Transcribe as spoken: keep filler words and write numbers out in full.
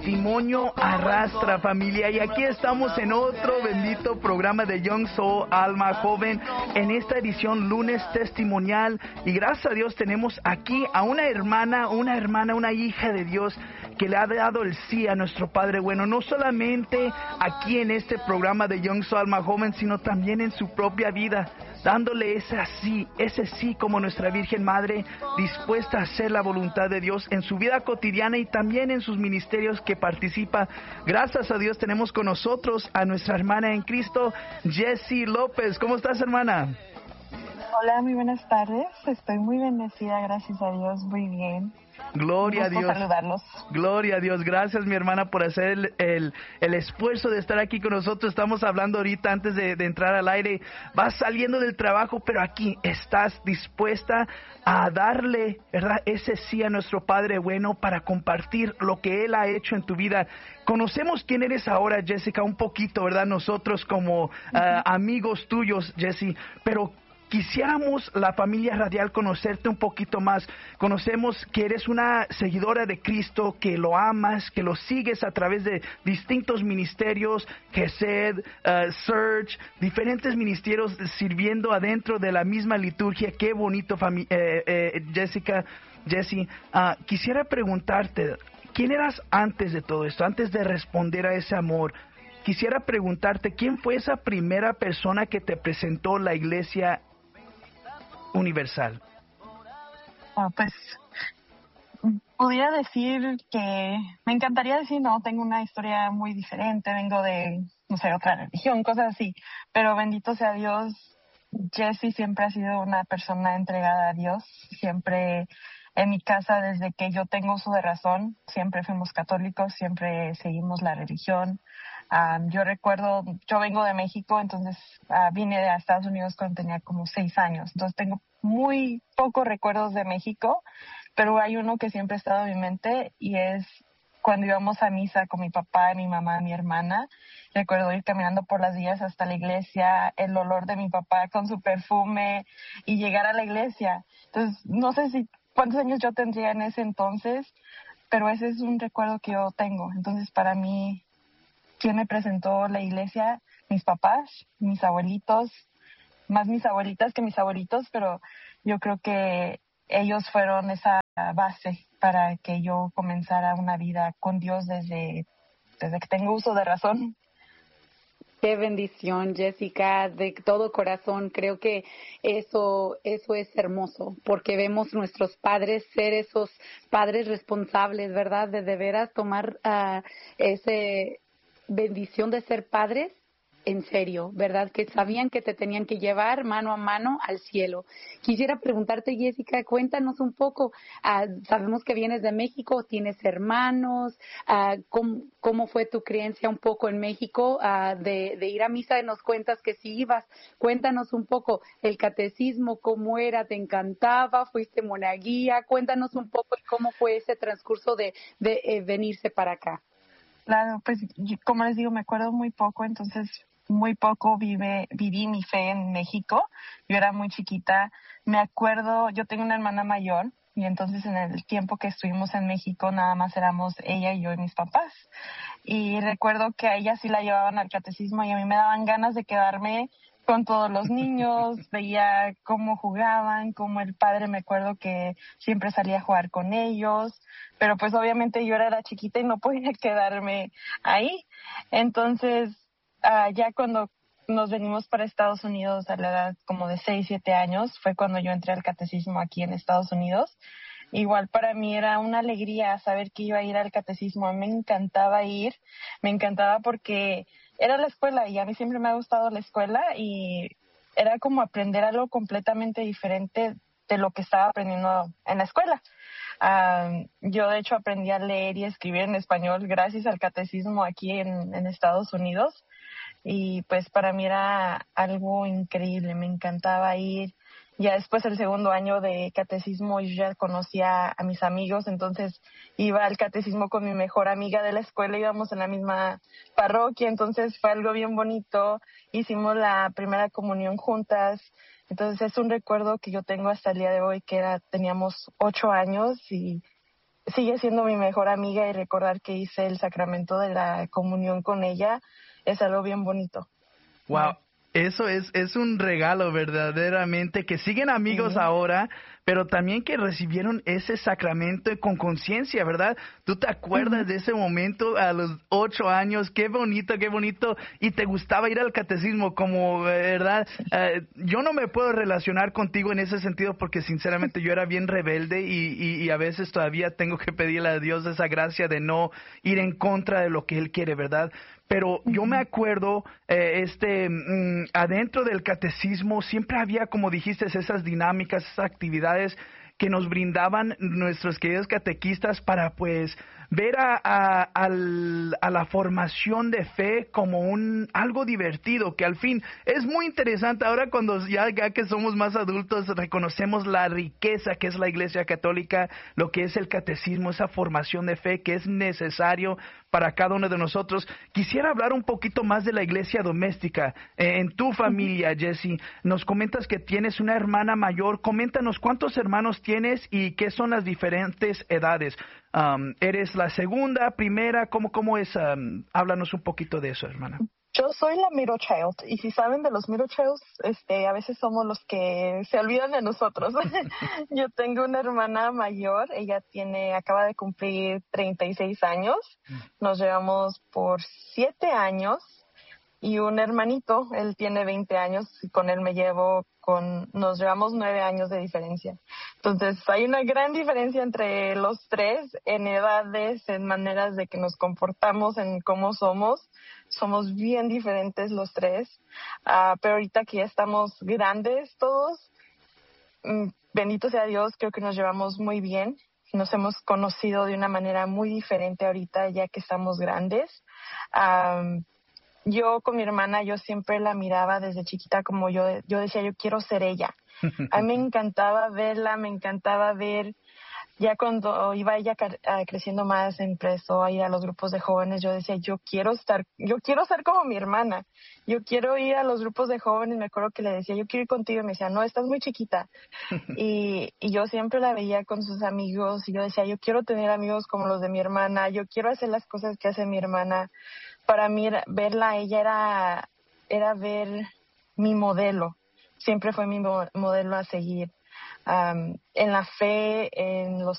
Testimonio arrastra, familia, y aquí estamos en otro bendito programa de Young Soul, Alma Joven, en esta edición lunes testimonial, y gracias a Dios tenemos aquí a una hermana, una hermana, una hija de Dios que le ha dado el sí a nuestro Padre bueno, no solamente aquí en este programa de Young Soul, Alma Joven, sino también en su propia vida, dándole ese sí, ese sí como nuestra Virgen Madre, dispuesta a hacer la voluntad de Dios en su vida cotidiana y también en sus ministerios que participa. Gracias a Dios tenemos con nosotros a nuestra hermana en Cristo, Jessie López. ¿Cómo estás, hermana? Hola, muy buenas tardes. Estoy muy bendecida, gracias a Dios, muy bien. Gloria a Dios. Saludarlos. Gloria a Dios. Gracias, mi hermana, por hacer el, el, el esfuerzo de estar aquí con nosotros. Estamos hablando ahorita antes de, de entrar al aire. Vas saliendo del trabajo, pero aquí estás dispuesta a darle, ¿verdad?, ese sí a nuestro Padre bueno para compartir lo que Él ha hecho en tu vida. Conocemos quién eres ahora, Jessica, un poquito, ¿verdad? Nosotros como uh, amigos tuyos, Jessie, pero quisiéramos, la familia radial, conocerte un poquito más. Conocemos que eres una seguidora de Cristo, que lo amas, que lo sigues a través de distintos ministerios, Gesed, uh, Search, diferentes ministerios sirviendo adentro de la misma liturgia. Qué bonito, fami- eh, eh, Jessica, Jessie. Uh, quisiera preguntarte, ¿quién eras antes de todo esto, antes de responder a ese amor? Quisiera preguntarte, ¿quién fue esa primera persona que te presentó la iglesia universal? Oh, pues pudiera decir que me encantaría decir, no, tengo una historia muy diferente, vengo de, no sé, otra religión, cosas así, pero bendito sea Dios, Jessie siempre ha sido una persona entregada a Dios, siempre en mi casa, desde que yo tengo uso de razón, siempre fuimos católicos, siempre seguimos la religión. Um, yo recuerdo, yo vengo de México, entonces uh, vine a Estados Unidos cuando tenía como seis años. Entonces tengo muy pocos recuerdos de México, pero hay uno que siempre ha estado en mi mente y es cuando íbamos a misa con mi papá, mi mamá, mi hermana. Recuerdo ir caminando por las vías hasta la iglesia, el olor de mi papá con su perfume y llegar a la iglesia. Entonces, no sé si cuántos años yo tendría en ese entonces, pero ese es un recuerdo que yo tengo. Entonces, para mí, ¿quién me presentó la iglesia? Mis papás, mis abuelitos, más mis abuelitas que mis abuelitos, pero yo creo que ellos fueron esa base para que yo comenzara una vida con Dios desde, desde que tengo uso de razón. Qué bendición, Jessica, de todo corazón. Creo que eso, eso es hermoso, porque vemos nuestros padres ser esos padres responsables, ¿verdad? De de veras tomar uh, ese bendición de ser padres en serio, ¿verdad? Que sabían que te tenían que llevar mano a mano al cielo. Quisiera preguntarte, Jessica, cuéntanos un poco, uh, sabemos que vienes de México, tienes hermanos, uh, ¿cómo, ¿cómo fue tu creencia un poco en México uh, de, de ir a misa? Nos cuentas que sí ibas, cuéntanos un poco el catecismo, cómo era, te encantaba, fuiste monaguía, cuéntanos un poco cómo fue ese transcurso de, de eh, venirse para acá. Claro, pues yo, como les digo, me acuerdo muy poco, entonces muy poco vive, viví mi fe en México. Yo era muy chiquita. Me acuerdo, yo tengo una hermana mayor y entonces en el tiempo que estuvimos en México nada más éramos ella y yo y mis papás. Y recuerdo que a ella sí la llevaban al catecismo y a mí me daban ganas de quedarme con todos los niños, veía cómo jugaban, cómo el padre, me acuerdo que siempre salía a jugar con ellos, pero pues obviamente yo era la chiquita y no podía quedarme ahí. Entonces, uh, ya cuando nos venimos para Estados Unidos a la edad como de seis, siete años, fue cuando yo entré al catecismo aquí en Estados Unidos. Igual para mí era una alegría saber que iba a ir al catecismo. A mí me encantaba ir, me encantaba porque era la escuela y a mí siempre me ha gustado la escuela y era como aprender algo completamente diferente de lo que estaba aprendiendo en la escuela. Um, yo de hecho aprendí a leer y escribir en español gracias al catecismo aquí en, en Estados Unidos y pues para mí era algo increíble, me encantaba ir. Ya después el segundo año de catecismo yo ya conocía a mis amigos, entonces iba al catecismo con mi mejor amiga de la escuela, íbamos en la misma parroquia, entonces fue algo bien bonito, hicimos la primera comunión juntas, entonces es un recuerdo que yo tengo hasta el día de hoy, que era, teníamos ocho años y sigue siendo mi mejor amiga y recordar que hice el sacramento de la comunión con ella es algo bien bonito. Wow, eso es, es un regalo verdaderamente, que siguen amigos Sí. ahora, pero también que recibieron ese sacramento con conciencia, ¿verdad? ¿Tú te acuerdas Uh-huh. de ese momento a los ocho años? Qué bonito, qué bonito. Y te gustaba ir al catecismo, como, ¿verdad? Uh, yo no me puedo relacionar contigo en ese sentido porque sinceramente yo era bien rebelde y, y, y a veces todavía tengo que pedirle a Dios esa gracia de no ir en contra de lo que Él quiere, ¿verdad? Pero yo me acuerdo, eh, este, mm, adentro del catecismo siempre había, como dijiste, esas dinámicas, esas actividades que nos brindaban nuestros queridos catequistas para, pues, ver a, a, al, a la formación de fe como un algo divertido, que al fin es muy interesante. Ahora cuando ya, ya que somos más adultos reconocemos la riqueza que es la Iglesia Católica, lo que es el catecismo, esa formación de fe que es necesario para cada uno de nosotros. Quisiera hablar un poquito más de la iglesia doméstica. Eh, en tu familia, Jessie, nos comentas que tienes una hermana mayor. Coméntanos cuántos hermanos tienes y qué son las diferentes edades. Um, ¿Eres la segunda, primera? ¿Cómo, cómo es? Um, háblanos un poquito de eso, hermana. Yo soy la middle child, y si saben de los middle childs, este, a veces somos los que se olvidan de nosotros. Yo tengo una hermana mayor, ella tiene, acaba de cumplir treinta y seis años, nos llevamos por siete años, y un hermanito, él tiene veinte años, y con él me llevo, con, nos llevamos nueve años de diferencia. Entonces hay una gran diferencia entre los tres en edades, en maneras de que nos comportamos, en cómo somos. Somos bien diferentes los tres, uh, pero ahorita que ya estamos grandes todos, mm, bendito sea Dios, creo que nos llevamos muy bien. Nos hemos conocido de una manera muy diferente ahorita ya que estamos grandes. Um, Yo con mi hermana, yo siempre la miraba desde chiquita como yo, yo decía, yo quiero ser ella. A mí me encantaba verla, me encantaba ver, ya cuando iba ella creciendo más, empezó a ir a los grupos de jóvenes, yo decía, yo quiero estar, yo quiero ser como mi hermana, yo quiero ir a los grupos de jóvenes. Me acuerdo que le decía, yo quiero ir contigo, y me decía, no, estás muy chiquita. y, y yo siempre la veía con sus amigos, y yo decía, yo quiero tener amigos como los de mi hermana, yo quiero hacer las cosas que hace mi hermana. Para mí, verla a ella era, era ver mi modelo. Siempre fue mi modelo a seguir. Um, en la fe, en los